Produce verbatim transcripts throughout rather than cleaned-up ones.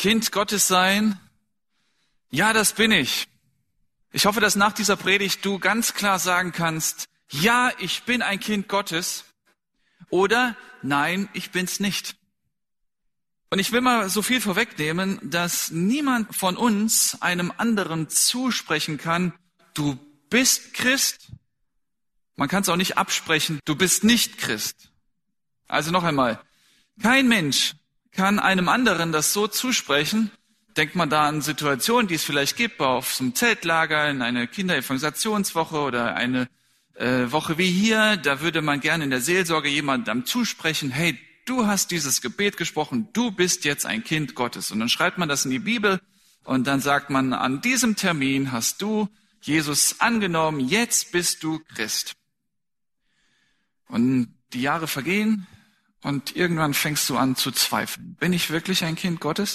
Kind Gottes sein? Ja, das bin ich. Ich hoffe, dass nach dieser Predigt du ganz klar sagen kannst, ja, ich bin ein Kind Gottes oder nein, ich bin's nicht. Und ich will mal so viel vorwegnehmen, dass niemand von uns einem anderen zusprechen kann, du bist Christ. Man kann es auch nicht absprechen, du bist nicht Christ. Also noch einmal, kein Mensch kann einem anderen das so zusprechen. Denkt man da an Situationen, die es vielleicht gibt, auf so einem Zeltlager, in einer Kinderevangelisationswoche oder eine äh, Woche wie hier, da würde man gerne in der Seelsorge jemandem zusprechen, hey, du hast dieses Gebet gesprochen, du bist jetzt ein Kind Gottes. Und dann schreibt man das in die Bibel und dann sagt man, an diesem Termin hast du Jesus angenommen, jetzt bist du Christ. Und die Jahre vergehen und irgendwann fängst du an zu zweifeln. Bin ich wirklich ein Kind Gottes?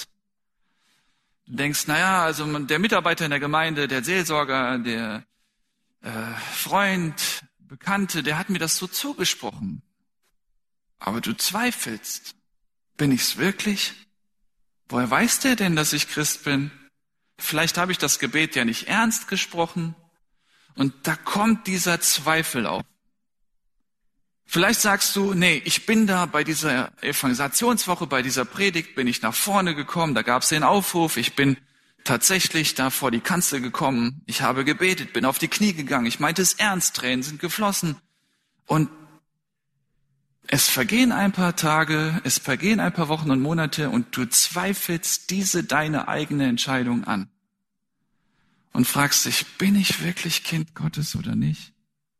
Du denkst, naja, also der Mitarbeiter in der Gemeinde, der Seelsorger, der äh, Freund, Bekannte, der hat mir das so zugesprochen. Aber du zweifelst. Bin ich's wirklich? Woher weiß der denn, dass ich Christ bin? Vielleicht habe ich das Gebet ja nicht ernst gesprochen. Und da kommt dieser Zweifel auf. Vielleicht sagst du, nee, ich bin da bei dieser Evangelisationswoche, bei dieser Predigt bin ich nach vorne gekommen, da gab es den Aufruf, ich bin tatsächlich da vor die Kanzel gekommen, ich habe gebetet, bin auf die Knie gegangen, ich meinte es ernst, Tränen sind geflossen. Und es vergehen ein paar Tage, es vergehen ein paar Wochen und Monate und du zweifelst diese deine eigene Entscheidung an. Und fragst dich, bin ich wirklich Kind Gottes oder nicht?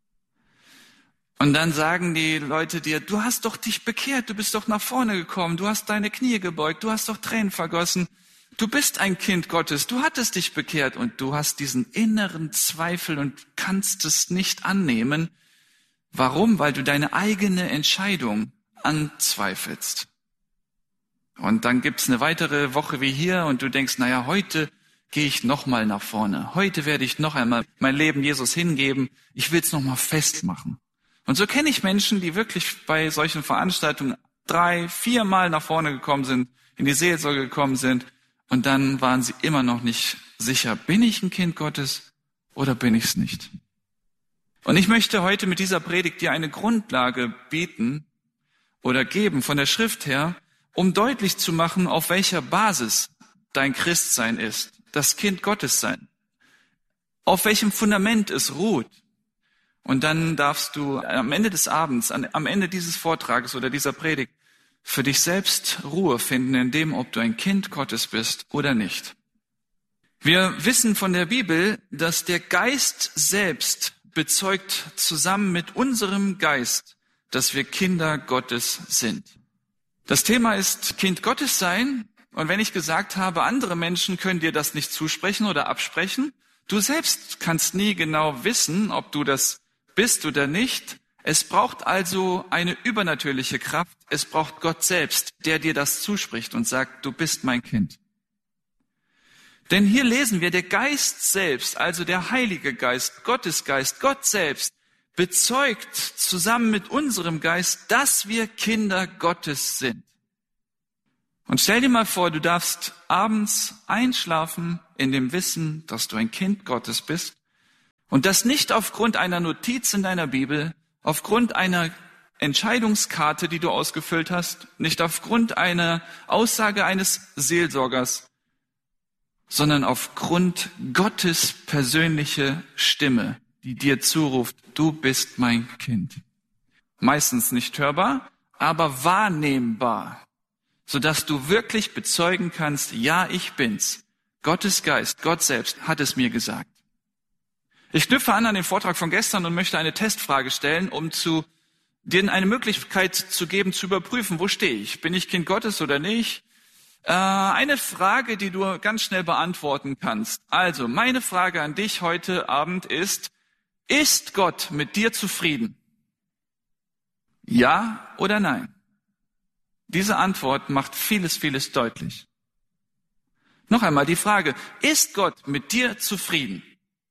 Und dann sagen die Leute dir, du hast doch dich bekehrt, du bist doch nach vorne gekommen, du hast deine Knie gebeugt, du hast doch Tränen vergossen, du bist ein Kind Gottes, du hattest dich bekehrt und du hast diesen inneren Zweifel und kannst es nicht annehmen. Warum? Weil du deine eigene Entscheidung anzweifelst. Und dann gibt's eine weitere Woche wie hier und du denkst, naja, heute gehe ich nochmal nach vorne, heute werde ich noch einmal mein Leben Jesus hingeben, ich will's nochmal festmachen. Und so kenne ich Menschen, die wirklich bei solchen Veranstaltungen drei, viermal nach vorne gekommen sind, in die Seelsorge gekommen sind und dann waren sie immer noch nicht sicher, bin ich ein Kind Gottes oder bin ich es nicht? Und ich möchte heute mit dieser Predigt dir eine Grundlage bieten oder geben von der Schrift her, um deutlich zu machen, auf welcher Basis dein Christsein ist, das Kind Gottes sein, auf welchem Fundament es ruht. Und dann darfst du am Ende des Abends, am Ende dieses Vortrages oder dieser Predigt für dich selbst Ruhe finden, in dem, ob du ein Kind Gottes bist oder nicht. Wir wissen von der Bibel, dass der Geist selbst bezeugt zusammen mit unserem Geist, dass wir Kinder Gottes sind. Das Thema ist Kind Gottes sein. Und wenn ich gesagt habe, andere Menschen können dir das nicht zusprechen oder absprechen, du selbst kannst nie genau wissen, ob du das bist oder nicht. Es braucht also eine übernatürliche Kraft. Es braucht Gott selbst, der dir das zuspricht und sagt, du bist mein Kind. Denn hier lesen wir, der Geist selbst, also der Heilige Geist, Gottes Geist, Gott selbst, bezeugt zusammen mit unserem Geist, dass wir Kinder Gottes sind. Und stell dir mal vor, du darfst abends einschlafen in dem Wissen, dass du ein Kind Gottes bist. Und das nicht aufgrund einer Notiz in deiner Bibel, aufgrund einer Entscheidungskarte, die du ausgefüllt hast, nicht aufgrund einer Aussage eines Seelsorgers, sondern aufgrund Gottes persönliche Stimme, die dir zuruft, du bist mein Kind. Meistens nicht hörbar, aber wahrnehmbar, sodass du wirklich bezeugen kannst, ja, ich bin's. Gottes Geist, Gott selbst hat es mir gesagt. Ich knüpfe an an den Vortrag von gestern und möchte eine Testfrage stellen, um zu dir eine Möglichkeit zu geben, zu überprüfen, wo stehe ich? Bin ich Kind Gottes oder nicht? Äh, eine Frage, die du ganz schnell beantworten kannst. Also, meine Frage an dich heute Abend ist, ist Gott mit dir zufrieden? Ja oder nein? Diese Antwort macht vieles, vieles deutlich. Noch einmal die Frage, ist Gott mit dir zufrieden?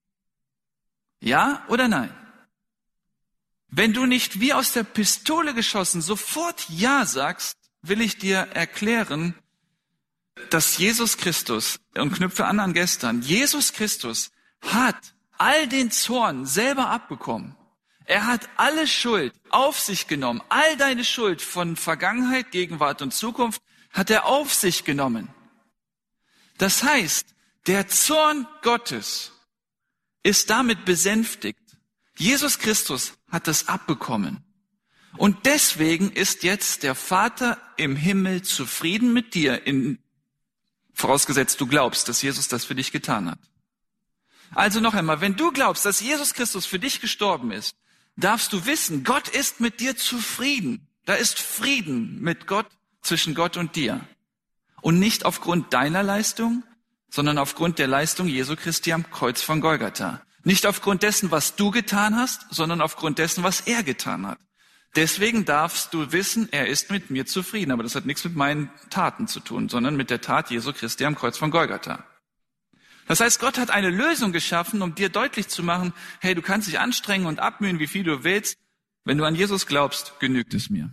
Ja oder nein? Wenn du nicht wie aus der Pistole geschossen sofort Ja sagst, will ich dir erklären, dass Jesus Christus, und knüpfe an an gestern, Jesus Christus hat all den Zorn selber abbekommen. Er hat alle Schuld auf sich genommen. All deine Schuld von Vergangenheit, Gegenwart und Zukunft hat er auf sich genommen. Das heißt, der Zorn Gottes ist damit besänftigt. Jesus Christus hat das abbekommen. Und deswegen ist jetzt der Vater im Himmel zufrieden mit dir, in, vorausgesetzt du glaubst, dass Jesus das für dich getan hat. Also noch einmal, wenn du glaubst, dass Jesus Christus für dich gestorben ist, darfst du wissen, Gott ist mit dir zufrieden. Da ist Frieden mit Gott, zwischen Gott und dir. Und nicht aufgrund deiner Leistung, sondern aufgrund der Leistung Jesu Christi am Kreuz von Golgatha. Nicht aufgrund dessen, was du getan hast, sondern aufgrund dessen, was er getan hat. Deswegen darfst du wissen, er ist mit mir zufrieden. Aber das hat nichts mit meinen Taten zu tun, sondern mit der Tat Jesu Christi am Kreuz von Golgatha. Das heißt, Gott hat eine Lösung geschaffen, um dir deutlich zu machen, hey, du kannst dich anstrengen und abmühen, wie viel du willst. Wenn du an Jesus glaubst, genügt es mir.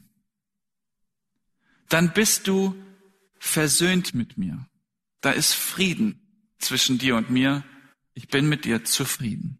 Dann bist du versöhnt mit mir. Da ist Frieden zwischen dir und mir. Ich bin mit dir zufrieden.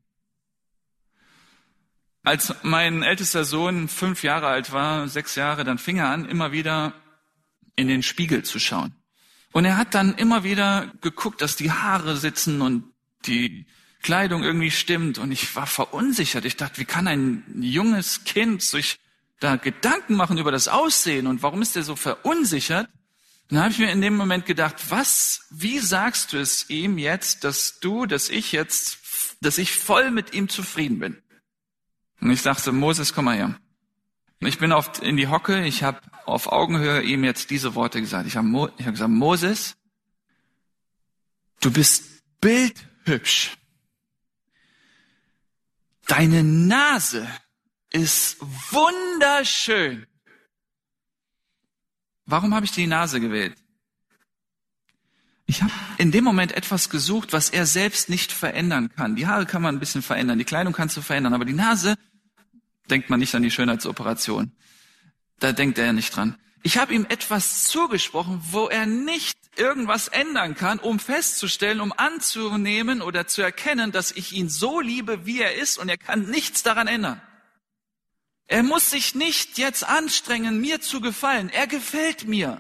Als mein ältester Sohn fünf Jahre alt war, sechs Jahre, dann fing er an, immer wieder in den Spiegel zu schauen. Und er hat dann immer wieder geguckt, dass die Haare sitzen und die Kleidung irgendwie stimmt. Und ich war verunsichert. Ich dachte, wie kann ein junges Kind sich da Gedanken machen über das Aussehen und warum ist er so verunsichert? Dann habe ich mir in dem Moment gedacht, was, wie sagst du es ihm jetzt, dass du, dass ich jetzt, dass ich voll mit ihm zufrieden bin? Und ich dachte, Moses, komm mal her. Und ich bin oft in die Hocke, ich habe auf Augenhöhe ihm jetzt diese Worte gesagt. Ich habe Mo, ich hab gesagt, Moses, du bist bildhübsch. Deine Nase ist wunderschön. Warum habe ich die Nase gewählt? Ich habe in dem Moment etwas gesucht, was er selbst nicht verändern kann. Die Haare kann man ein bisschen verändern, die Kleidung kannst du verändern, aber die Nase, denkt man nicht an die Schönheitsoperation. Da denkt er nicht dran. Ich habe ihm etwas zugesprochen, wo er nicht irgendwas ändern kann, um festzustellen, um anzunehmen oder zu erkennen, dass ich ihn so liebe, wie er ist, und er kann nichts daran ändern. Er muss sich nicht jetzt anstrengen, mir zu gefallen. Er gefällt mir.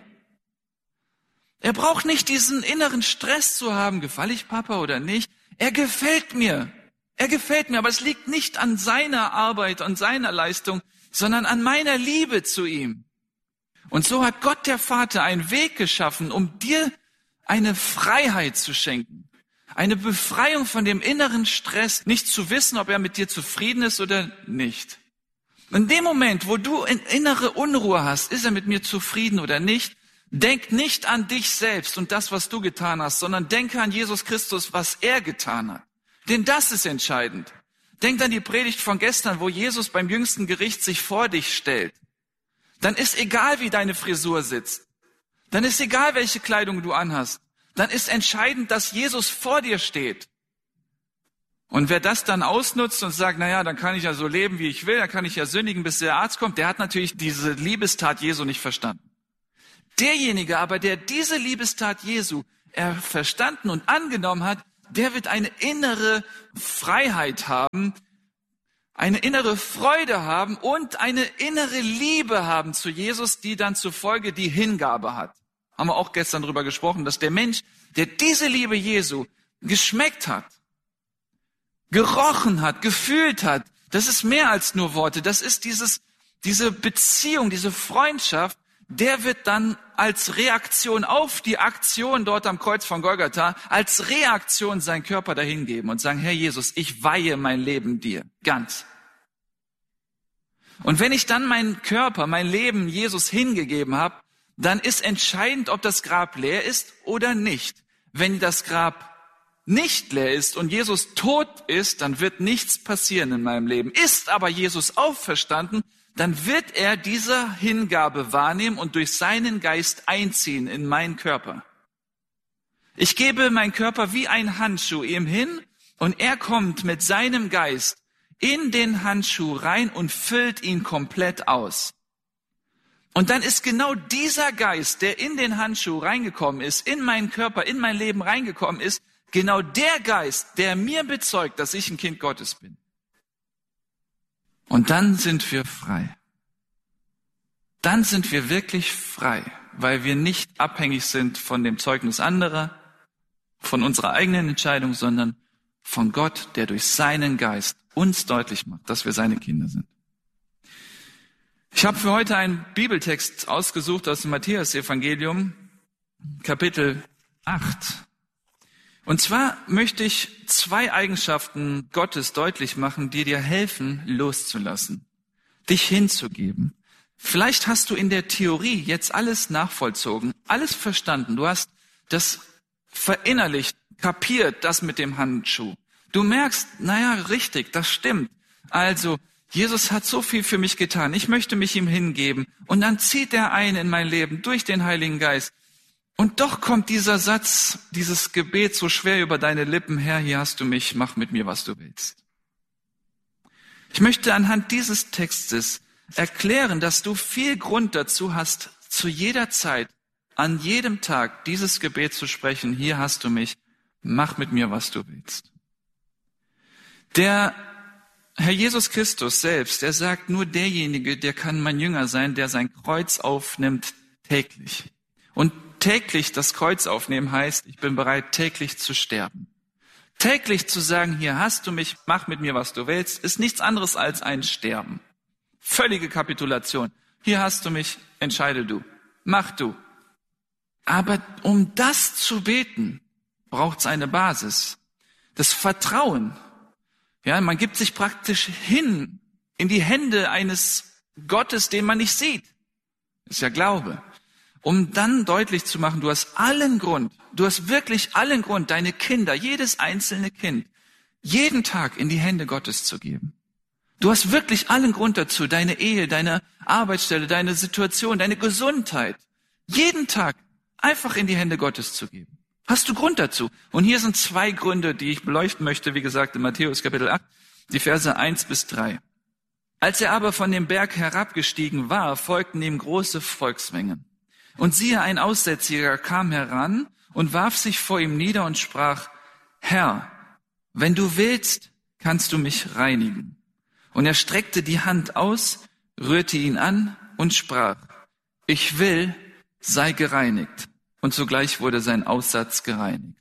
Er braucht nicht diesen inneren Stress zu haben, gefalle ich Papa oder nicht. Er gefällt mir. Er gefällt mir, aber es liegt nicht an seiner Arbeit, an seiner Leistung, sondern an meiner Liebe zu ihm. Und so hat Gott der Vater einen Weg geschaffen, um dir eine Freiheit zu schenken. Eine Befreiung von dem inneren Stress, nicht zu wissen, ob er mit dir zufrieden ist oder nicht. In dem Moment, wo du innere Unruhe hast, ist er mit mir zufrieden oder nicht, denk nicht an dich selbst und das, was du getan hast, sondern denke an Jesus Christus, was er getan hat. Denn das ist entscheidend. Denk an die Predigt von gestern, wo Jesus beim jüngsten Gericht sich vor dich stellt. Dann ist egal, wie deine Frisur sitzt. Dann ist egal, welche Kleidung du anhast. Dann ist entscheidend, dass Jesus vor dir steht. Und wer das dann ausnutzt und sagt, na ja, dann kann ich ja so leben, wie ich will, dann kann ich ja sündigen, bis der Arzt kommt, der hat natürlich diese Liebestat Jesu nicht verstanden. Derjenige aber, der diese Liebestat Jesu er verstanden und angenommen hat, der wird eine innere Freiheit haben, eine innere Freude haben und eine innere Liebe haben zu Jesus, die dann zur Folge die Hingabe hat. Haben wir auch gestern drüber gesprochen, dass der Mensch, der diese Liebe Jesu geschmeckt hat, gerochen hat, gefühlt hat, das ist mehr als nur Worte, das ist dieses, diese Beziehung, diese Freundschaft, der wird dann als Reaktion auf die Aktion dort am Kreuz von Golgatha, als Reaktion seinen Körper dahingeben und sagen, Herr Jesus, ich weihe mein Leben dir, ganz. Und wenn ich dann meinen Körper, mein Leben Jesus hingegeben habe, dann ist entscheidend, ob das Grab leer ist oder nicht. Wenn das Grab nicht leer ist und Jesus tot ist, dann wird nichts passieren in meinem Leben. Ist aber Jesus auferstanden, dann wird er diese Hingabe wahrnehmen und durch seinen Geist einziehen in meinen Körper. Ich gebe meinen Körper wie ein Handschuh ihm hin und er kommt mit seinem Geist in den Handschuh rein und füllt ihn komplett aus. Und dann ist genau dieser Geist, der in den Handschuh reingekommen ist, in meinen Körper, in mein Leben reingekommen ist, genau der Geist, der mir bezeugt, dass ich ein Kind Gottes bin. Und dann sind wir frei. Dann sind wir wirklich frei, weil wir nicht abhängig sind von dem Zeugnis anderer, von unserer eigenen Entscheidung, sondern von Gott, der durch seinen Geist uns deutlich macht, dass wir seine Kinder sind. Ich habe für heute einen Bibeltext ausgesucht aus dem Matthäus-Evangelium, Kapitel acht. Und zwar möchte ich zwei Eigenschaften Gottes deutlich machen, die dir helfen, loszulassen, dich hinzugeben. Vielleicht hast du in der Theorie jetzt alles nachvollzogen, alles verstanden. Du hast das verinnerlicht, kapiert, das mit dem Handschuh. Du merkst, naja, richtig, das stimmt. Also, Jesus hat so viel für mich getan. Ich möchte mich ihm hingeben. Und dann zieht er ein in mein Leben durch den Heiligen Geist. Und doch kommt dieser Satz, dieses Gebet so schwer über deine Lippen. Herr, hier hast du mich, mach mit mir, was du willst. Ich möchte anhand dieses Textes erklären, dass du viel Grund dazu hast, zu jeder Zeit, an jedem Tag dieses Gebet zu sprechen. Hier hast du mich, mach mit mir, was du willst. Der Herr Jesus Christus selbst, der sagt, nur derjenige, der kann mein Jünger sein, der sein Kreuz aufnimmt täglich. Und täglich das Kreuz aufnehmen heißt, ich bin bereit, täglich zu sterben. Täglich zu sagen, hier hast du mich, mach mit mir, was du willst, ist nichts anderes als ein Sterben. Völlige Kapitulation. Hier hast du mich, entscheide du, mach du. Aber um das zu beten, braucht es eine Basis. Das Vertrauen. Ja, man gibt sich praktisch hin in die Hände eines Gottes, den man nicht sieht. Das ist ja Glaube. Um dann deutlich zu machen, du hast allen Grund, du hast wirklich allen Grund, deine Kinder, jedes einzelne Kind, jeden Tag in die Hände Gottes zu geben. Du hast wirklich allen Grund dazu, deine Ehe, deine Arbeitsstelle, deine Situation, deine Gesundheit, jeden Tag einfach in die Hände Gottes zu geben. Hast du Grund dazu? Und hier sind zwei Gründe, die ich beleuchten möchte, wie gesagt, in Matthäus Kapitel acht, die Verse eins bis drei. Als er aber von dem Berg herabgestiegen war, folgten ihm große Volksmengen. Und siehe, ein Aussätziger kam heran und warf sich vor ihm nieder und sprach, Herr, wenn du willst, kannst du mich reinigen. Und er streckte die Hand aus, rührte ihn an und sprach, ich will, sei gereinigt. Und sogleich wurde sein Aussatz gereinigt.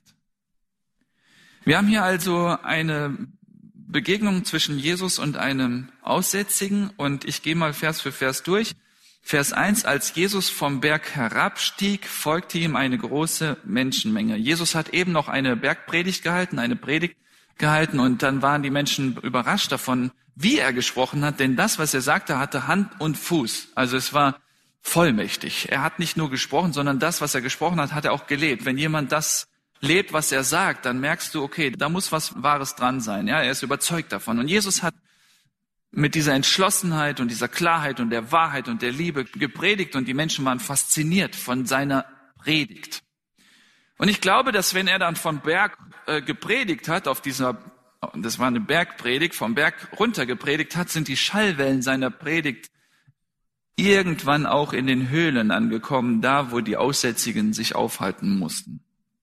Wir haben hier also eine Begegnung zwischen Jesus und einem Aussätzigen und ich gehe mal Vers für Vers durch. Vers eins, als Jesus vom Berg herabstieg, folgte ihm eine große Menschenmenge. Jesus hat eben noch eine Bergpredigt gehalten, eine Predigt gehalten und dann waren die Menschen überrascht davon, wie er gesprochen hat, denn das, was er sagte, hatte Hand und Fuß. Also es war vollmächtig. Er hat nicht nur gesprochen, sondern das, was er gesprochen hat, hat er auch gelebt. Wenn jemand das lebt, was er sagt, dann merkst du, okay, da muss was Wahres dran sein. Ja, er ist überzeugt davon. Und Jesus hat mit dieser Entschlossenheit und dieser Klarheit und der Wahrheit und der Liebe gepredigt und die Menschen waren fasziniert von seiner Predigt. Und ich glaube, dass wenn er dann vom Berg äh, gepredigt hat, auf dieser, das war eine Bergpredigt, vom Berg runter gepredigt hat, sind die Schallwellen seiner Predigt irgendwann auch in den Höhlen angekommen, da wo die Aussätzigen sich aufhalten mussten.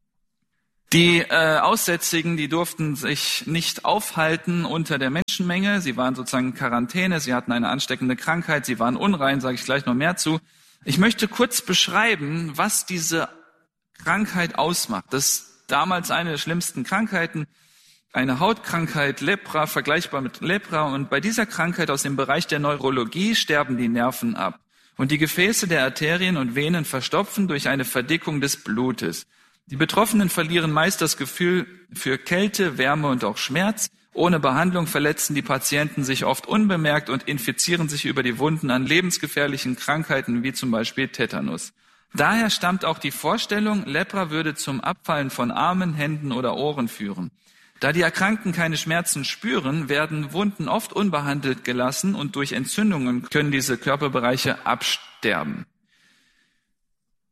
Die äh, Aussätzigen, die durften sich nicht aufhalten unter der Menschenmenge. Sie waren sozusagen in Quarantäne, sie hatten eine ansteckende Krankheit, sie waren unrein, sage ich gleich noch mehr zu. Ich möchte kurz beschreiben, was diese Krankheit ausmacht. Das ist damals eine der schlimmsten Krankheiten, eine Hautkrankheit, Lepra, vergleichbar mit Lepra. Und bei dieser Krankheit aus dem Bereich der Neurologie sterben die Nerven ab. Und die Gefäße der Arterien und Venen verstopfen durch eine Verdickung des Blutes. Die Betroffenen verlieren meist das Gefühl für Kälte, Wärme und auch Schmerz. Ohne Behandlung verletzen die Patienten sich oft unbemerkt und infizieren sich über die Wunden an lebensgefährlichen Krankheiten wie zum Beispiel Tetanus. Daher stammt auch die Vorstellung, Lepra würde zum Abfallen von Armen, Händen oder Ohren führen. Da die Erkrankten keine Schmerzen spüren, werden Wunden oft unbehandelt gelassen und durch Entzündungen können diese Körperbereiche absterben.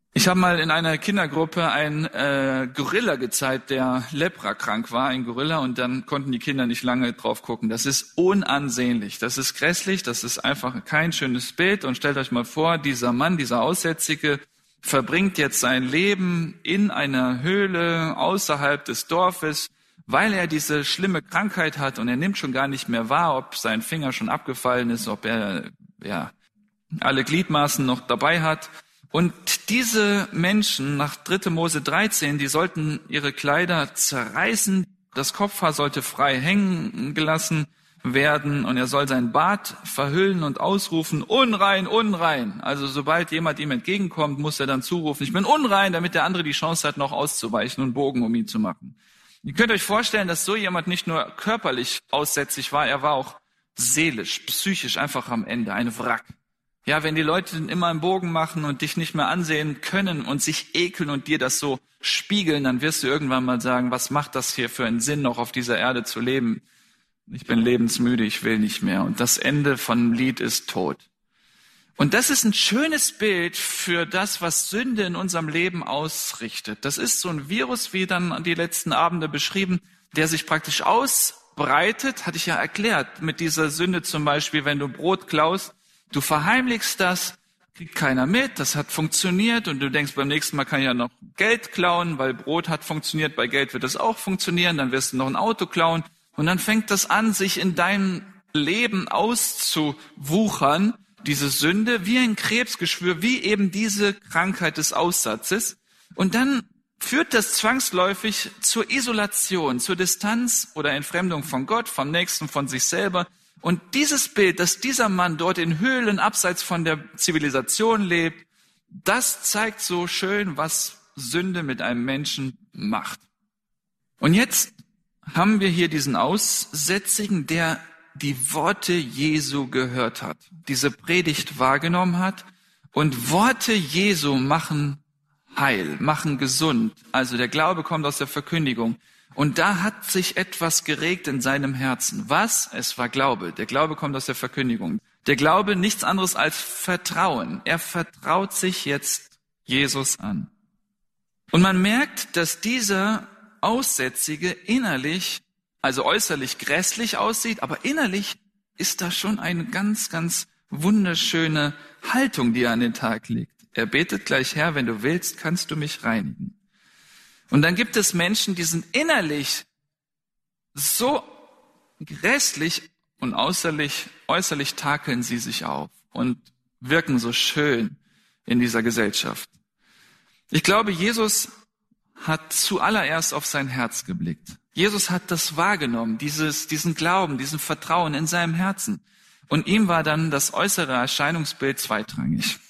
Ich habe mal in einer Kindergruppe einen äh, Gorilla gezeigt, der leprakrank war, ein Gorilla, und dann konnten die Kinder nicht lange drauf gucken. Das ist unansehnlich, das ist grässlich, das ist einfach kein schönes Bild. Und stellt euch mal vor, dieser Mann, dieser Aussätzige, verbringt jetzt sein Leben in einer Höhle außerhalb des Dorfes, weil er diese schlimme Krankheit hat, und er nimmt schon gar nicht mehr wahr, ob sein Finger schon abgefallen ist, ob er ja alle Gliedmaßen noch dabei hat. Und diese Menschen nach dritte Mose dreizehn, die sollten ihre Kleider zerreißen, das Kopfhaar sollte frei hängen gelassen werden und er soll sein Bart verhüllen und ausrufen, unrein, unrein. Also sobald jemand ihm entgegenkommt, muss er dann zurufen, ich bin unrein, damit der andere die Chance hat, noch auszuweichen und einen Bogen um ihn zu machen. Ihr könnt euch vorstellen, dass so jemand nicht nur körperlich aussätzig war, er war auch seelisch, psychisch einfach am Ende, ein Wrack. Ja, wenn die Leute immer einen Bogen machen und dich nicht mehr ansehen können und sich ekeln und dir das so spiegeln, dann wirst du irgendwann mal sagen, was macht das hier für einen Sinn, noch auf dieser Erde zu leben? Ich bin lebensmüde, ich will nicht mehr. Und das Ende von dem Lied ist Tod. Und das ist ein schönes Bild für das, was Sünde in unserem Leben ausrichtet. Das ist so ein Virus, wie dann die letzten Abende beschrieben, der sich praktisch ausbreitet, hatte ich ja erklärt, mit dieser Sünde zum Beispiel, wenn du Brot klaust, du verheimlichst das, kriegt keiner mit, das hat funktioniert und du denkst, beim nächsten Mal kann ich ja noch Geld klauen, weil Brot hat funktioniert, bei Geld wird es auch funktionieren, dann wirst du noch ein Auto klauen und dann fängt das an, sich in deinem Leben auszuwuchern, diese Sünde, wie ein Krebsgeschwür, wie eben diese Krankheit des Aussatzes. Und dann führt das zwangsläufig zur Isolation, zur Distanz oder Entfremdung von Gott, vom Nächsten, von sich selber. Und dieses Bild, dass dieser Mann dort in Höhlen abseits von der Zivilisation lebt, das zeigt so schön, was Sünde mit einem Menschen macht. Und jetzt haben wir hier diesen Aussätzigen, der die Worte Jesu gehört hat, diese Predigt wahrgenommen hat. Und Worte Jesu machen heil, machen gesund. Also der Glaube kommt aus der Verkündigung. Und da hat sich etwas geregt in seinem Herzen. Was? Es war Glaube. Der Glaube kommt aus der Verkündigung. Der Glaube nichts anderes als Vertrauen. Er vertraut sich jetzt Jesus an. Und man merkt, dass dieser Aussätzige innerlich, also äußerlich grässlich aussieht, aber innerlich ist da schon eine ganz, ganz wunderschöne Haltung, die er an den Tag legt. Er betet gleich, Herr, wenn du willst, kannst du mich reinigen. Und dann gibt es Menschen, die sind innerlich so grässlich und äußerlich, äußerlich takeln sie sich auf und wirken so schön in dieser Gesellschaft. Ich glaube, Jesus hat zuallererst auf sein Herz geblickt. Jesus hat das wahrgenommen, dieses, diesen Glauben, diesen Vertrauen in seinem Herzen. Und ihm war dann das äußere Erscheinungsbild zweitrangig.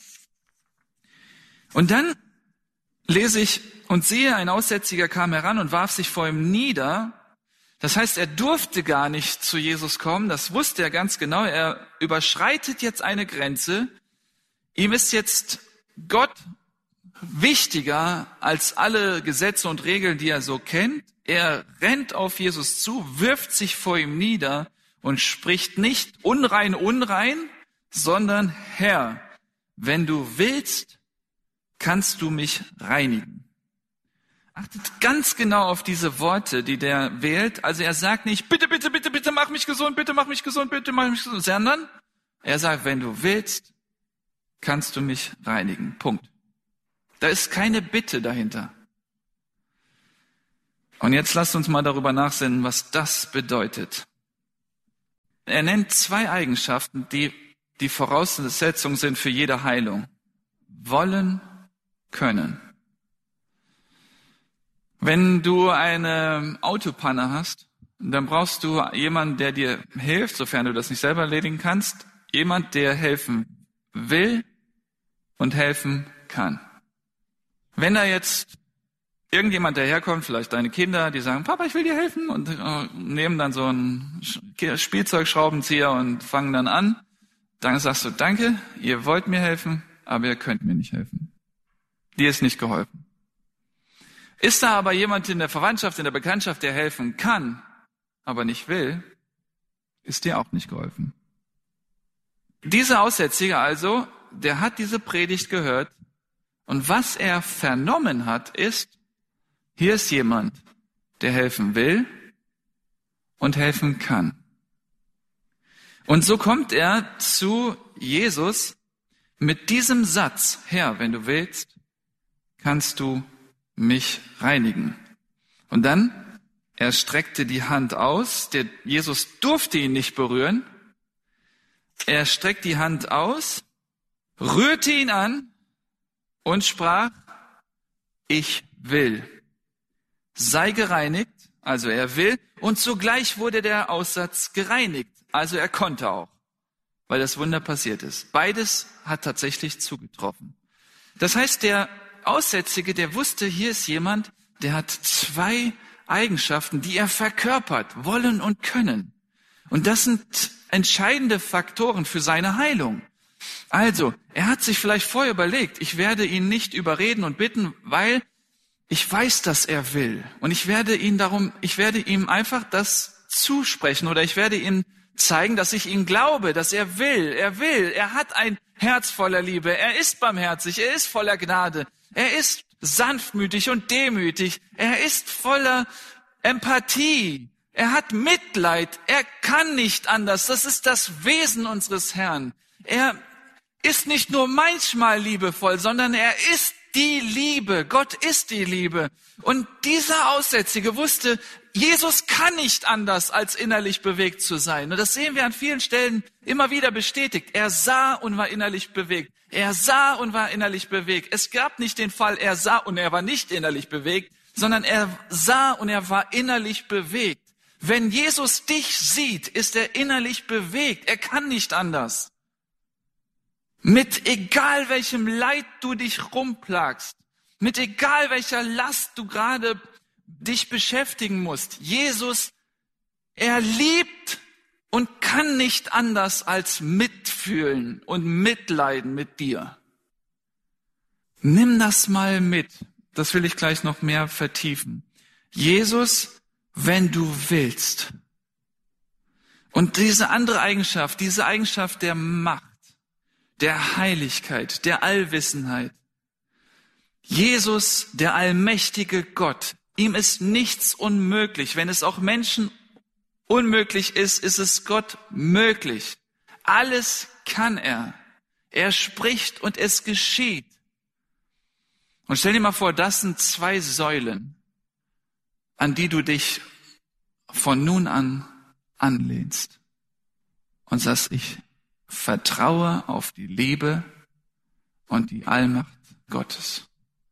Und dann lese ich, und siehe, ein Aussätziger kam heran und warf sich vor ihm nieder. Das heißt, er durfte gar nicht zu Jesus kommen, das wusste er ganz genau. Er überschreitet jetzt eine Grenze. Ihm ist jetzt Gott wichtiger als alle Gesetze und Regeln, die er so kennt. Er rennt auf Jesus zu, wirft sich vor ihm nieder und spricht nicht unrein, unrein, sondern Herr, wenn du willst, kannst du mich reinigen. Achtet ganz genau auf diese Worte, die der wählt. Also er sagt nicht, bitte, bitte, bitte, bitte, mach mich gesund, bitte, mach mich gesund, bitte, mach mich gesund, sondern er sagt, wenn du willst, kannst du mich reinigen. Punkt. Da ist keine Bitte dahinter. Und jetzt lasst uns mal darüber nachsinnen, was das bedeutet. Er nennt zwei Eigenschaften, die die Voraussetzung sind für jede Heilung. Wollen, können. Wenn du eine Autopanne hast, dann brauchst du jemanden, der dir hilft, sofern du das nicht selber erledigen kannst. Jemand, der helfen will und helfen kann. Wenn da jetzt irgendjemand daherkommt, vielleicht deine Kinder, die sagen, Papa, ich will dir helfen, und äh, nehmen dann so einen Spielzeugschraubenzieher und fangen dann an, dann sagst du, danke, ihr wollt mir helfen, aber ihr könnt mir nicht helfen. Dir ist nicht geholfen. Ist da aber jemand in der Verwandtschaft, in der Bekanntschaft, der helfen kann, aber nicht will, ist dir auch nicht geholfen. Dieser Aussätzige also, der hat diese Predigt gehört Und was er vernommen hat, ist, hier ist jemand, der helfen will und helfen kann. Und so kommt er zu Jesus mit diesem Satz: Herr, wenn du willst, kannst du mich reinigen. Und dann, er streckte die Hand aus, der Jesus durfte ihn nicht berühren. Er streckt die Hand aus, rührte ihn an und sprach: Ich will. Sei gereinigt, also er will, und sogleich wurde der Aussatz gereinigt, also er konnte auch, weil das Wunder passiert ist. Beides hat tatsächlich zugetroffen. Das heißt, der Aussätzige, der wusste, hier ist jemand, der hat zwei Eigenschaften, die er verkörpert, wollen und können. Und das sind entscheidende Faktoren für seine Heilung. Also, er hat sich vielleicht vorher überlegt, ich werde ihn nicht überreden und bitten, weil ich weiß, dass er will. Und ich werde ihn darum, ich werde ihm einfach das zusprechen oder ich werde ihm zeigen, dass ich ihm glaube, dass er will. Er will. Er hat ein Herz voller Liebe. Er ist barmherzig. Er ist voller Gnade. Er ist sanftmütig und demütig. Er ist voller Empathie. Er hat Mitleid. Er kann nicht anders. Das ist das Wesen unseres Herrn. Er ist nicht nur manchmal liebevoll, sondern er ist die Liebe. Gott ist die Liebe. Und dieser Aussätzige wusste, Jesus kann nicht anders, als innerlich bewegt zu sein. Und das sehen wir an vielen Stellen immer wieder bestätigt. Er sah und war innerlich bewegt. Er sah und war innerlich bewegt. Es gab nicht den Fall, er sah und er war nicht innerlich bewegt, sondern er sah und er war innerlich bewegt. Wenn Jesus dich sieht, ist er innerlich bewegt. Er kann nicht anders. Mit egal welchem Leid du dich rumplagst, mit egal welcher Last du gerade dich beschäftigen musst, Jesus, er liebt und kann nicht anders als mitfühlen und mitleiden mit dir. Nimm das mal mit. Das will ich gleich noch mehr vertiefen. Jesus, wenn du willst. Und diese andere Eigenschaft, diese Eigenschaft der Macht, der Heiligkeit, der Allwissenheit. Jesus, der allmächtige Gott, ihm ist nichts unmöglich. Wenn es auch Menschen unmöglich ist, ist es Gott möglich. Alles kann er. Er spricht und es geschieht. Und stell dir mal vor, das sind zwei Säulen, an die du dich von nun an anlehnst und sagst, ich vertraue auf die Liebe und die Allmacht Gottes.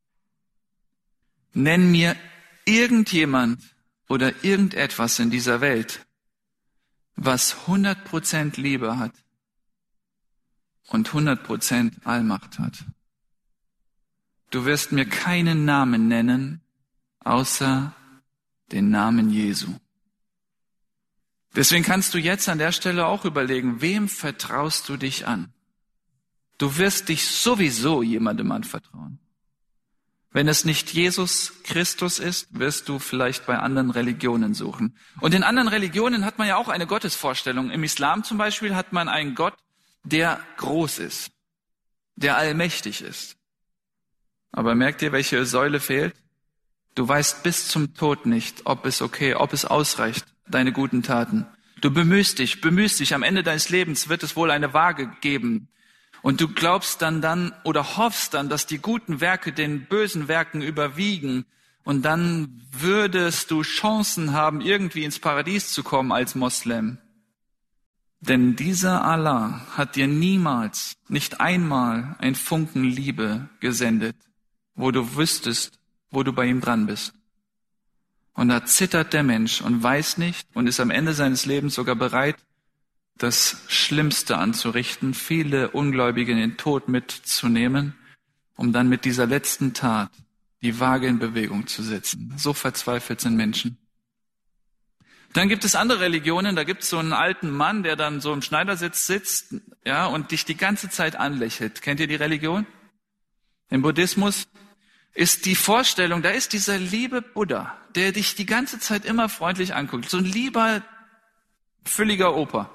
Nenn mir irgendjemand oder irgendetwas in dieser Welt, was hundert Prozent Liebe hat und hundert Prozent Allmacht hat. Du wirst mir keinen Namen nennen, außer den Namen Jesu. Deswegen kannst du jetzt an der Stelle auch überlegen, wem vertraust du dich an? Du wirst dich sowieso jemandem anvertrauen. Wenn es nicht Jesus Christus ist, wirst du vielleicht bei anderen Religionen suchen. Und in anderen Religionen hat man ja auch eine Gottesvorstellung. Im Islam zum Beispiel hat man einen Gott, der groß ist, der allmächtig ist. Aber merkt ihr, welche Säule fehlt? Du weißt bis zum Tod nicht, ob es okay, ob es ausreicht, deine guten Taten. Du bemühst dich, bemühst dich. Am Ende deines Lebens wird es wohl eine Waage geben. Und du glaubst dann dann oder hoffst dann, dass die guten Werke den bösen Werken überwiegen. Und dann würdest du Chancen haben, irgendwie ins Paradies zu kommen als Moslem. Denn dieser Allah hat dir niemals, nicht einmal ein Funken Liebe gesendet, wo du wüsstest, wo du bei ihm dran bist. Und da zittert der Mensch und weiß nicht und ist am Ende seines Lebens sogar bereit, das Schlimmste anzurichten, viele Ungläubige in den Tod mitzunehmen, um dann mit dieser letzten Tat die Waage in Bewegung zu setzen. So verzweifelt sind Menschen. Dann gibt es andere Religionen, da gibt es so einen alten Mann, der dann so im Schneidersitz sitzt, ja, und dich die ganze Zeit anlächelt. Kennt ihr die Religion? Im Buddhismus ist die Vorstellung, da ist dieser liebe Buddha, der dich die ganze Zeit immer freundlich anguckt. So ein lieber, fülliger Opa.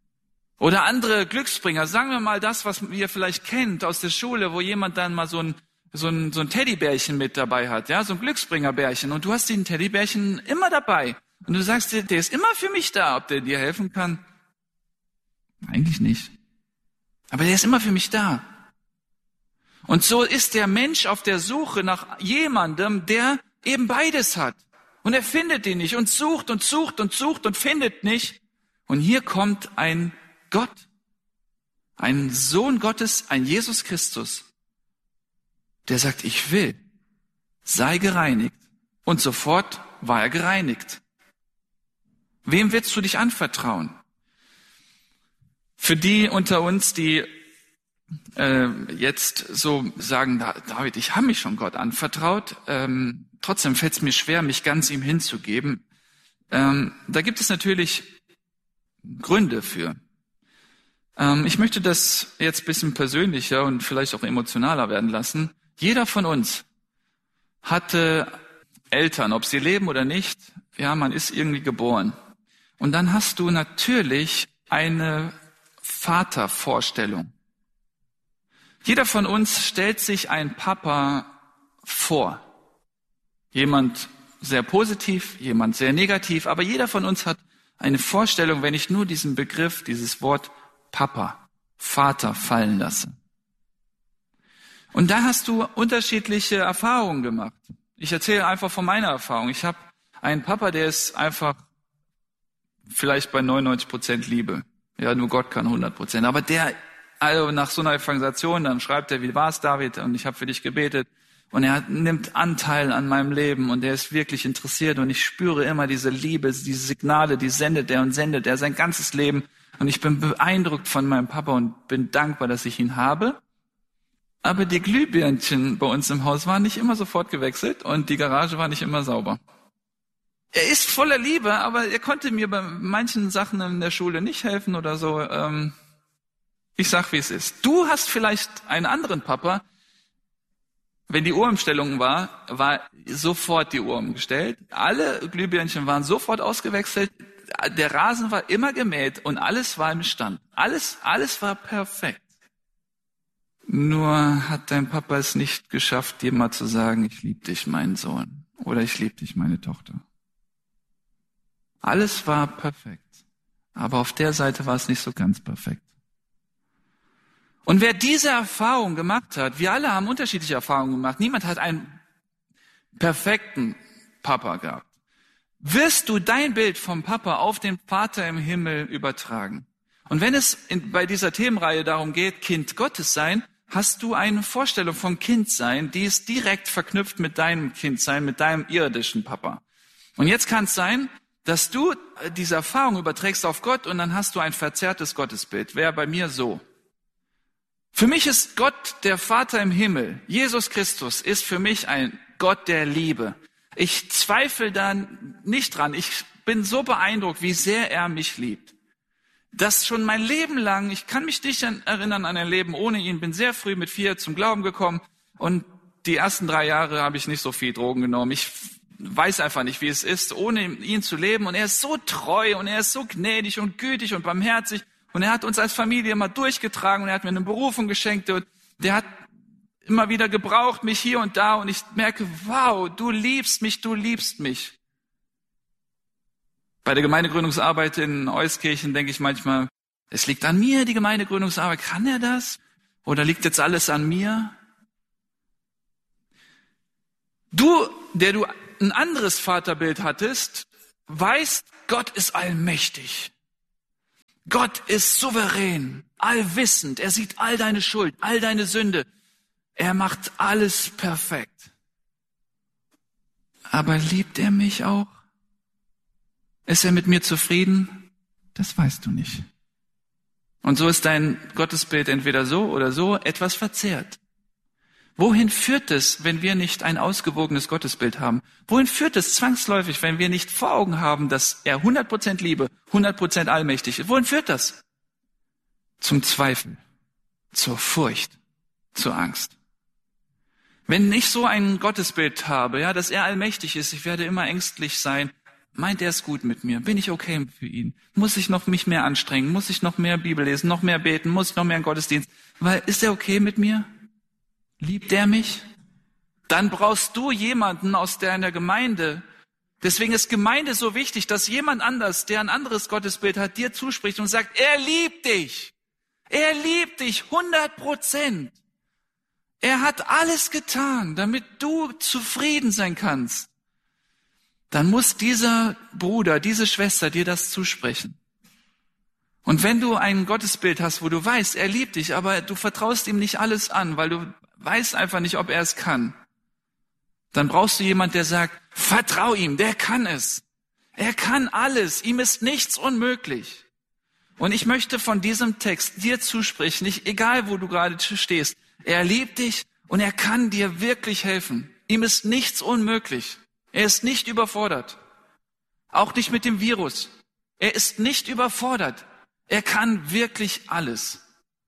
Oder andere Glücksbringer, sagen wir mal das, was ihr vielleicht kennt aus der Schule, wo jemand dann mal so ein so ein, so ein Teddybärchen mit dabei hat, ja, so ein Glücksbringerbärchen, und du hast den Teddybärchen immer dabei. Und du sagst dir, der ist immer für mich da, ob der dir helfen kann. Eigentlich nicht. Aber der ist immer für mich da. Und so ist der Mensch auf der Suche nach jemandem, der eben beides hat. Und er findet ihn nicht und sucht und sucht und sucht und findet nicht. Und hier kommt ein Gott, ein Sohn Gottes, ein Jesus Christus, der sagt, ich will, sei gereinigt. Und sofort war er gereinigt. Wem willst du dich anvertrauen? Für die unter uns, die äh, jetzt so sagen, David, ich habe mich schon Gott anvertraut, ähm, trotzdem fällt es mir schwer, mich ganz ihm hinzugeben. Ähm, da gibt es natürlich Gründe für. Ähm, ich möchte das jetzt ein bisschen persönlicher und vielleicht auch emotionaler werden lassen. Jeder von uns hatte Eltern, ob sie leben oder nicht. Ja, man ist irgendwie geboren. Und dann hast du natürlich eine Vatervorstellung. Jeder von uns stellt sich einen Papa vor. Jemand sehr positiv, jemand sehr negativ, aber jeder von uns hat eine Vorstellung, wenn ich nur diesen Begriff, dieses Wort Papa, Vater fallen lasse. Und da hast du unterschiedliche Erfahrungen gemacht. Ich erzähle einfach von meiner Erfahrung. Ich habe einen Papa, der ist einfach vielleicht bei neunundneunzig Prozent Liebe. Ja, nur Gott kann hundert Prozent. Aber der, also nach so einer Evangelisation, dann schreibt er, wie war's, David? Und ich habe für dich gebetet. Und er nimmt Anteil an meinem Leben und er ist wirklich interessiert. Und ich spüre immer diese Liebe, diese Signale, die sendet er und sendet er sein ganzes Leben. Und ich bin beeindruckt von meinem Papa und bin dankbar, dass ich ihn habe. Aber die Glühbirnchen bei uns im Haus waren nicht immer sofort gewechselt und die Garage war nicht immer sauber. Er ist voller Liebe, aber er konnte mir bei manchen Sachen in der Schule nicht helfen oder so. Ähm, ich sag, wie es ist. Du hast vielleicht einen anderen Papa. Wenn die Uhrumstellung war, war sofort die Uhr umgestellt. Alle Glühbirnchen waren sofort ausgewechselt. Der Rasen war immer gemäht und alles war im Stand. Alles, alles war perfekt. Nur hat dein Papa es nicht geschafft, dir mal zu sagen, ich liebe dich, mein Sohn, oder ich liebe dich, meine Tochter. Alles war perfekt, aber auf der Seite war es nicht so ganz perfekt. Und wer diese Erfahrung gemacht hat, wir alle haben unterschiedliche Erfahrungen gemacht, niemand hat einen perfekten Papa gehabt, wirst du dein Bild vom Papa auf den Vater im Himmel übertragen. Und wenn es in, bei dieser Themenreihe darum geht, Kind Gottes sein, hast du eine Vorstellung von Kindsein, die ist direkt verknüpft mit deinem Kindsein, mit deinem irdischen Papa. Und jetzt kann es sein, dass du diese Erfahrung überträgst auf Gott und dann hast du ein verzerrtes Gottesbild. Wäre bei mir so. Für mich ist Gott, der Vater im Himmel, Jesus Christus, ist für mich ein Gott der Liebe. Ich zweifle da nicht dran. Ich bin so beeindruckt, wie sehr er mich liebt. Das schon mein Leben lang, ich kann mich nicht erinnern an ein Leben ohne ihn, bin sehr früh mit vier zum Glauben gekommen und die ersten drei Jahre habe ich nicht so viel Drogen genommen. Ich weiß einfach nicht, wie es ist, ohne ihn zu leben. Und er ist so treu und er ist so gnädig und gütig und barmherzig. Und er hat uns als Familie immer durchgetragen und er hat mir eine Berufung geschenkt. Und der hat immer wieder gebraucht, mich hier und da. Und ich merke, wow, du liebst mich, du liebst mich. Bei der Gemeindegründungsarbeit in Euskirchen denke ich manchmal, es liegt an mir, die Gemeindegründungsarbeit. Kann er das? Oder liegt jetzt alles an mir? Du, der du ein anderes Vaterbild hattest, weißt, Gott ist allmächtig. Gott ist souverän, allwissend. Er sieht all deine Schuld, all deine Sünde. Er macht alles perfekt. Aber liebt er mich auch? Ist er mit mir zufrieden? Das weißt du nicht. Und so ist dein Gottesbild entweder so oder so etwas verzerrt. Wohin führt es, wenn wir nicht ein ausgewogenes Gottesbild haben? Wohin führt es zwangsläufig, wenn wir nicht vor Augen haben, dass er hundert Prozent Liebe, hundert Prozent allmächtig ist? Wohin führt das? Zum Zweifel, zur Furcht, zur Angst. Wenn ich so ein Gottesbild habe, ja, dass er allmächtig ist, ich werde immer ängstlich sein. Meint er es gut mit mir? Bin ich okay für ihn? Muss ich noch mich mehr anstrengen? Muss ich noch mehr Bibel lesen, noch mehr beten? Muss ich noch mehr in Gottesdienst? Weil, ist er okay mit mir? Liebt er mich? dann brauchst du jemanden aus deiner Gemeinde. Deswegen ist Gemeinde so wichtig, dass jemand anders, der ein anderes Gottesbild hat, dir zuspricht und sagt, er liebt dich. Er liebt dich hundert Prozent. Er hat alles getan, damit du zufrieden sein kannst. Dann muss dieser Bruder, diese Schwester dir das zusprechen. Und wenn du ein Gottesbild hast, wo du weißt, er liebt dich, aber du vertraust ihm nicht alles an, weil du weißt einfach nicht, ob er es kann, dann brauchst du jemanden, der sagt, vertrau ihm, der kann es. Er kann alles, ihm ist nichts unmöglich. Und ich möchte von diesem Text dir zusprechen, nicht egal wo du gerade stehst, er liebt dich und er kann dir wirklich helfen. Ihm ist nichts unmöglich. Er ist nicht überfordert. Auch nicht mit dem Virus. Er ist nicht überfordert. Er kann wirklich alles.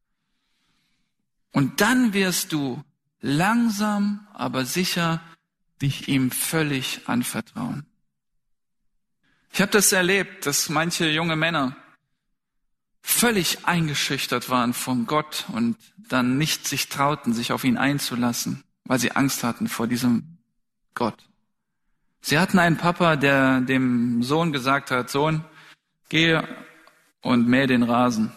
Und dann wirst du langsam, aber sicher dich ihm völlig anvertrauen. Ich habe das erlebt, dass manche junge Männer völlig eingeschüchtert waren von Gott und dann nicht sich trauten, sich auf ihn einzulassen, weil sie Angst hatten vor diesem Gott. Sie hatten einen Papa, der dem Sohn gesagt hat, Sohn, geh und mäh den Rasen.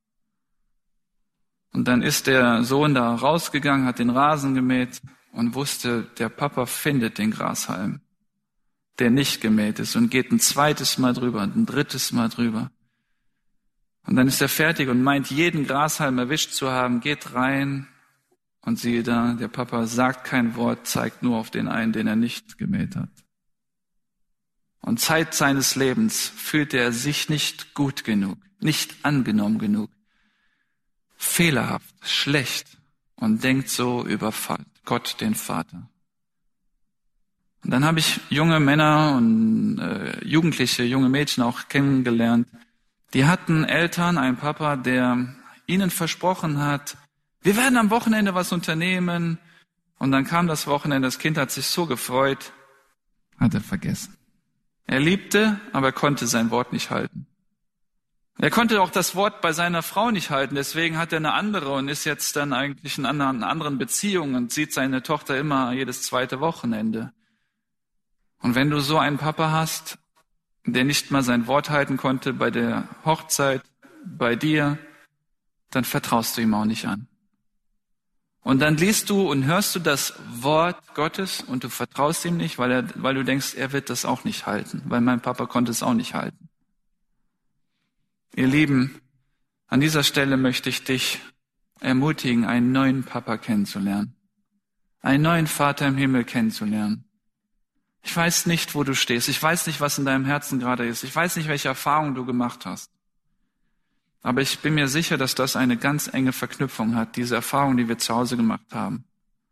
Und dann ist der Sohn da rausgegangen, hat den Rasen gemäht und wusste, der Papa findet den Grashalm, der nicht gemäht ist, und geht ein zweites Mal drüber und ein drittes Mal drüber. Und dann ist er fertig und meint, jeden Grashalm erwischt zu haben, geht rein und siehe da, der Papa sagt kein Wort, zeigt nur auf den einen, den er nicht gemäht hat. Und Zeit seines Lebens fühlte er sich nicht gut genug, nicht angenommen genug, fehlerhaft, schlecht und denkt so über Gott, den Vater. Und dann habe ich junge Männer und äh, Jugendliche, junge Mädchen auch kennengelernt, die hatten Eltern, einen Papa, der ihnen versprochen hat, wir werden am Wochenende was unternehmen. Und dann kam das Wochenende, das Kind hat sich so gefreut, hat er vergessen. Er liebte, aber er konnte sein Wort nicht halten. Er konnte auch das Wort bei seiner Frau nicht halten, deswegen hat er eine andere und ist jetzt dann eigentlich in einer anderen Beziehung und sieht seine Tochter immer jedes zweite Wochenende. Und wenn du so einen Papa hast, der nicht mal sein Wort halten konnte bei der Hochzeit, bei dir, dann vertraust du ihm auch nicht an. Und dann liest du und hörst du das Wort Gottes und du vertraust ihm nicht, weil er, weil du denkst, er wird das auch nicht halten, weil mein Papa konnte es auch nicht halten. Ihr Lieben, an dieser Stelle möchte ich dich ermutigen, einen neuen Papa kennenzulernen, einen neuen Vater im Himmel kennenzulernen. Ich weiß nicht, wo du stehst. Ich weiß nicht, was in deinem Herzen gerade ist. Ich weiß nicht, welche Erfahrungen du gemacht hast. Aber ich bin mir sicher, dass das eine ganz enge Verknüpfung hat, diese Erfahrung, die wir zu Hause gemacht haben.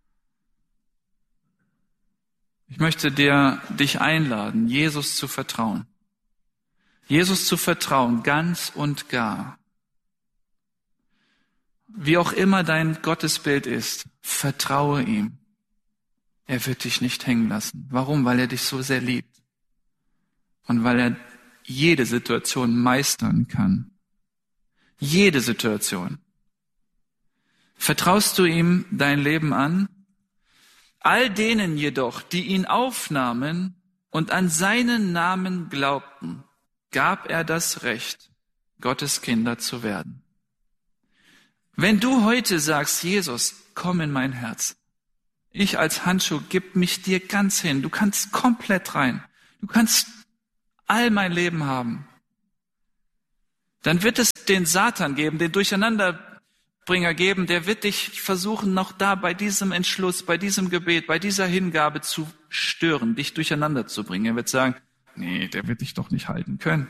Ich möchte dir, dich einladen, Jesus zu vertrauen. Jesus zu vertrauen, ganz und gar. Wie auch immer dein Gottesbild ist, vertraue ihm. Er wird dich nicht hängen lassen. Warum? Weil er dich so sehr liebt. Und weil er jede Situation meistern kann. Jede Situation. Vertraust du ihm dein Leben an? All denen jedoch, die ihn aufnahmen und an seinen Namen glaubten, gab er das Recht, Gottes Kinder zu werden. Wenn du heute sagst, Jesus, komm in mein Herz. Ich als Handschuh gib mich dir ganz hin. Du kannst komplett rein. Du kannst all mein Leben haben. Dann wird es den Satan geben, den Durcheinanderbringer geben, der wird dich versuchen, noch da bei diesem Entschluss, bei diesem Gebet, bei dieser Hingabe zu stören, dich durcheinander zu bringen. Er wird sagen, nee, der wird dich doch nicht halten können.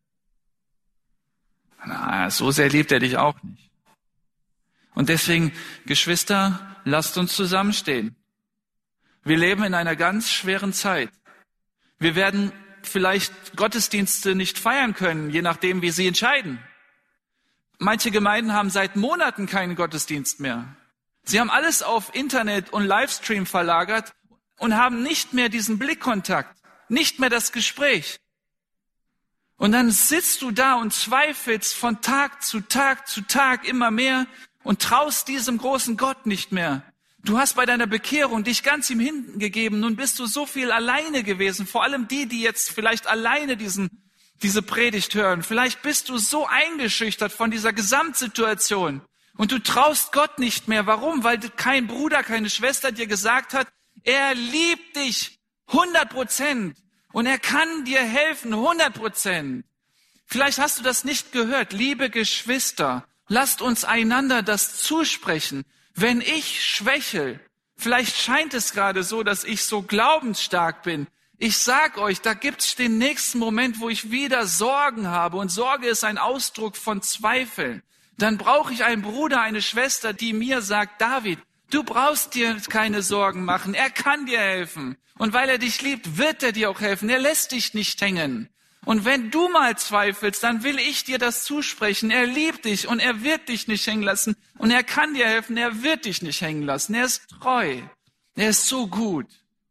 Na, so sehr liebt er dich auch nicht. Und deswegen, Geschwister, lasst uns zusammenstehen. Wir leben in einer ganz schweren Zeit. Wir werden vielleicht Gottesdienste nicht feiern können, je nachdem, wie sie entscheiden. Manche Gemeinden haben seit Monaten keinen Gottesdienst mehr. Sie haben alles auf Internet und Livestream verlagert und haben nicht mehr diesen Blickkontakt, nicht mehr das Gespräch. Und dann sitzt du da und zweifelst von Tag zu Tag zu Tag immer mehr und traust diesem großen Gott nicht mehr, Du hast bei deiner Bekehrung dich ganz ihm hingegeben. Nun bist du so viel alleine gewesen. Vor allem die, die jetzt vielleicht alleine diesen, diese Predigt hören. Vielleicht bist du so eingeschüchtert von dieser Gesamtsituation. Und du traust Gott nicht mehr. Warum? Weil kein Bruder, keine Schwester dir gesagt hat, er liebt dich hundert Prozent. Und er kann dir helfen, hundert Prozent. Vielleicht hast du das nicht gehört. Liebe Geschwister, lasst uns einander das zusprechen. Wenn ich schwächel, vielleicht scheint es gerade so, dass ich so glaubensstark bin. Ich sag euch, da gibt's den nächsten Moment, wo ich wieder Sorgen habe. Und Sorge ist ein Ausdruck von Zweifeln. Dann brauche ich einen Bruder, eine Schwester, die mir sagt, David, du brauchst dir keine Sorgen machen. Er kann dir helfen. Und weil er dich liebt, wird er dir auch helfen. Er lässt dich nicht hängen. Und wenn du mal zweifelst, dann will ich dir das zusprechen. Er liebt dich und er wird dich nicht hängen lassen. Und er kann dir helfen, er wird dich nicht hängen lassen. Er ist treu. Er ist so gut.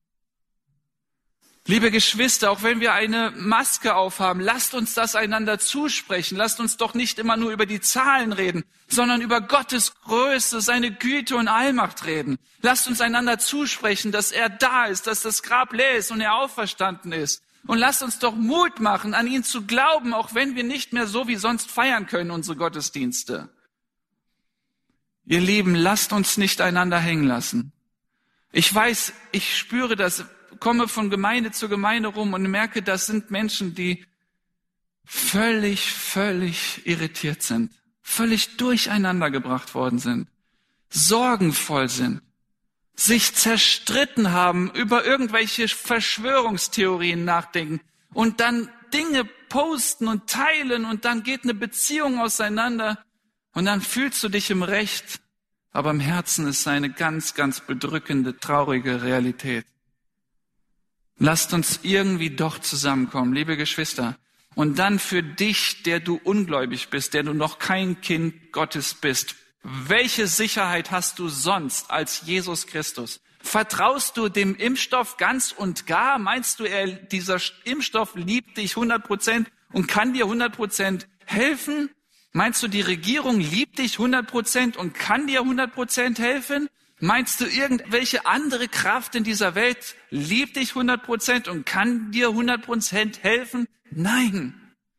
Liebe Geschwister, auch wenn wir eine Maske aufhaben, lasst uns das einander zusprechen. Lasst uns doch nicht immer nur über die Zahlen reden, sondern über Gottes Größe, seine Güte und Allmacht reden. Lasst uns einander zusprechen, dass er da ist, dass das Grab leer ist und er auferstanden ist. Und lasst uns doch Mut machen, an ihn zu glauben, auch wenn wir nicht mehr so wie sonst feiern können, unsere Gottesdienste. Ihr Lieben, lasst uns nicht einander hängen lassen. Ich weiß, ich spüre das, komme von Gemeinde zu Gemeinde rum und merke, das sind Menschen, die völlig, völlig irritiert sind, völlig durcheinander gebracht worden sind, sorgenvoll sind, sich zerstritten haben, über irgendwelche Verschwörungstheorien nachdenken und dann Dinge posten und teilen und dann geht eine Beziehung auseinander und dann fühlst du dich im Recht, aber im Herzen ist eine ganz, ganz bedrückende, traurige Realität. Lasst uns irgendwie doch zusammenkommen, liebe Geschwister. Und dann für dich, der du ungläubig bist, der du noch kein Kind Gottes bist, welche Sicherheit hast du sonst als Jesus Christus? Vertraust du dem Impfstoff ganz und gar? Meinst du, er, dieser Impfstoff liebt dich hundert Prozent und kann dir hundert Prozent helfen? Meinst du, die Regierung liebt dich hundert Prozent und kann dir hundert Prozent helfen? Meinst du, irgendwelche andere Kraft in dieser Welt liebt dich hundert Prozent und kann dir hundert Prozent helfen? Nein.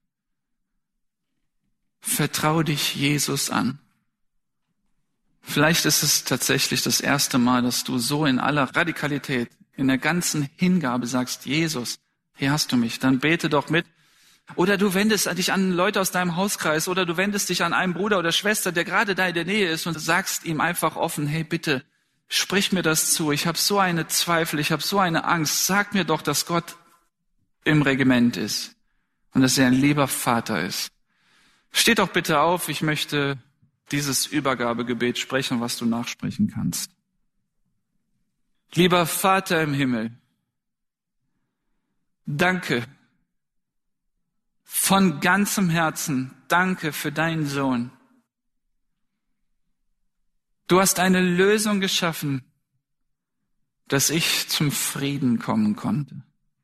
Vertrau dich Jesus an. Vielleicht ist es tatsächlich das erste Mal, dass du so in aller Radikalität, in der ganzen Hingabe sagst, Jesus, hier hast du mich, dann bete doch mit. Oder du wendest dich an Leute aus deinem Hauskreis oder du wendest dich an einen Bruder oder Schwester, der gerade da in der Nähe ist und sagst ihm einfach offen, hey bitte, sprich mir das zu, ich habe so eine Zweifel, ich habe so eine Angst, sag mir doch, dass Gott im Regiment ist und dass er ein lieber Vater ist. Steht doch bitte auf, ich möchte dieses Übergabegebet sprechen, was du nachsprechen kannst. Lieber Vater im Himmel, danke, von ganzem Herzen, danke für deinen Sohn. Du hast eine Lösung geschaffen, dass ich zum Frieden kommen konnte.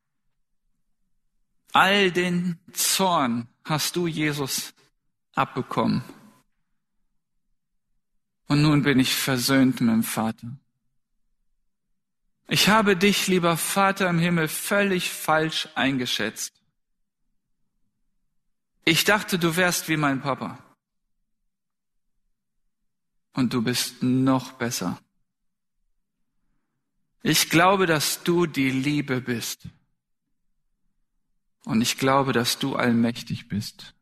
All den Zorn hast du, Jesus, abbekommen. Und nun bin ich versöhnt mit dem Vater. Ich habe dich, lieber Vater im Himmel, völlig falsch eingeschätzt. Ich dachte, du wärst wie mein Papa. Und du bist noch besser. Ich glaube, dass du die Liebe bist. Und ich glaube, dass du allmächtig bist.